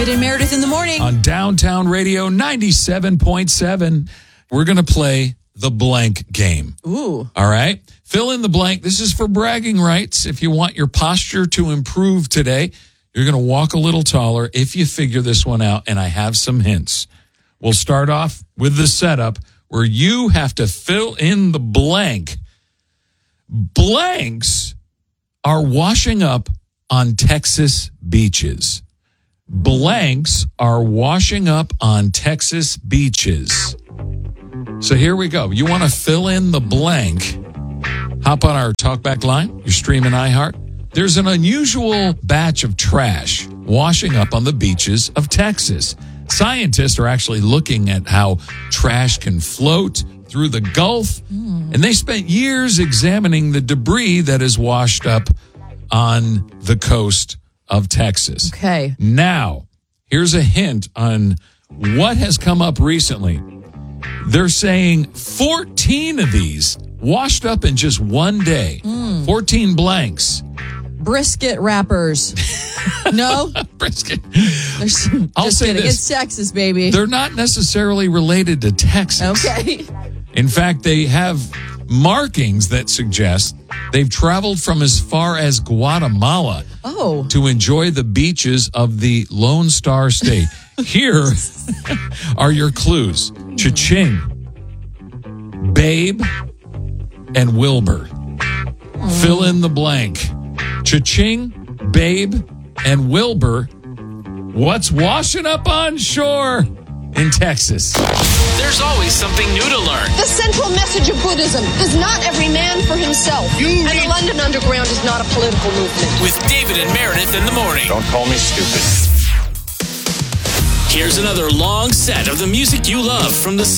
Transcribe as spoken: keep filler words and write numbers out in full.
David and Meredith in the morning. On Downtown Radio ninety-seven point seven, we're going to play the blank game. Ooh. All right? Fill in the blank. This is for bragging rights. If you want your posture to improve today, you're going to walk a little taller if you figure this one out, and I have some hints. We'll start off with the setup where you have to fill in the blank. Blanks are washing up on Texas beaches. Blanks are washing up on Texas beaches. So here we go. You want to fill in the blank? Hop on our talkback line. You're streaming iHeart. There's an unusual batch of trash washing up on the beaches of Texas. Scientists are actually looking at how trash can float through the Gulf, and they spent years examining the debris that is washed up on the coast of Texas. Okay. Now, here's a hint on what has come up recently. They're saying fourteen of these washed up in just one day. Mm. fourteen blanks. Brisket wrappers. No? Brisket. There's, I'll just say kidding. this. It's Texas, baby. They're not necessarily related to Texas. Okay. In fact, they have markings that suggest they've traveled from as far as Guatemala Oh. to enjoy the beaches of the Lone Star State. Here are your clues. Cha-ching, Babe, and Wilbur. Mm. Fill in the blank. Cha-ching, Babe, and Wilbur. What's washing up on shore in Texas? There's always something new to learn. The central message of Buddhism is not every man for himself. You and read- the London Underground is not a political movement. With David and Meredith in the morning. Don't call me stupid. Here's another long set of the music you love from the